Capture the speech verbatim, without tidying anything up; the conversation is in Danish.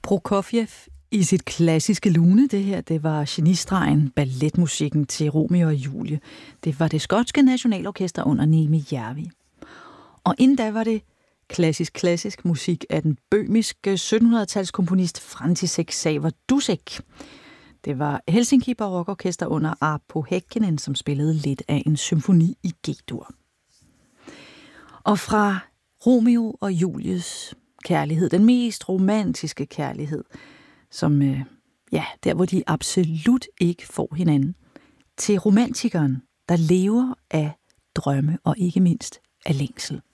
Prokofjev i sit klassiske lune, det her, det var genistregen, balletmusikken til Romeo og Julie. Det var det skotske nationalorkester under Neeme Järvi. Og inden da var det klassisk-klassisk musik af den bøhmiske syttenhundredetalskomponist František Sáver-Dušek. Det var Helsinki Barokorkester under Arpo Häkkinen, som spillede lidt af en symfoni i G-dur. Og fra Romeo og Julies kærlighed, den mest romantiske kærlighed, som, øh, ja, der hvor de absolut ikke får hinanden, til romantikeren, der lever af drømme og ikke mindst af længsel.